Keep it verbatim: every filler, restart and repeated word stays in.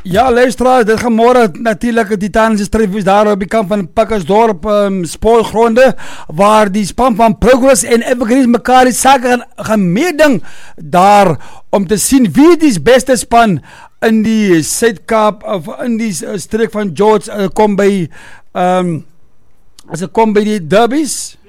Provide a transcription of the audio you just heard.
Ja, luisteraars, dit gaan môre natuurlik die Titaanse strijd is daar op die kant van Pakkersdorp um, spoorgronde, waar die span van Progress en Evergreen mekaar die sake gaan, gaan meeding daar om te sien wie die beste span in die Suid-Kaap of in die streek van George uh, kom by um, as dit kom by die derbies.